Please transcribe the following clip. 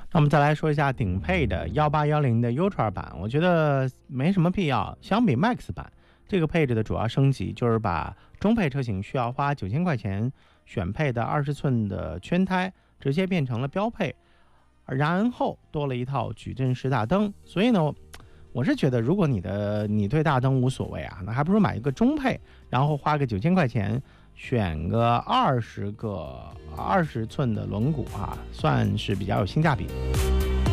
那我们再来说一下顶配的1810的 Ultra 版，我觉得没什么必要。相比 Max 版，这个配置的主要升级就是把中配车型需要花9000块钱选配的20寸的圈胎直接变成了标配，然后多了一套矩阵式大灯。所以呢，我是觉得如果你对大灯无所谓啊，那还不如买一个中配，然后花个9000块钱选个20寸的轮毂啊，算是比较有性价比。